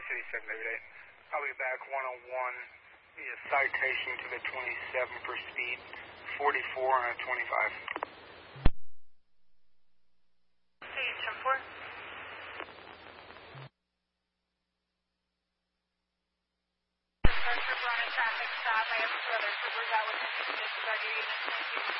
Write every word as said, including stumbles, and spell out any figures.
City seven, David eight. I'll be back one oh one via citation to the twenty-seven for speed, forty-four on a twenty-five. Hey, ten four. Trooper on a traffic stop. I have two other troopers out with me to start your unit.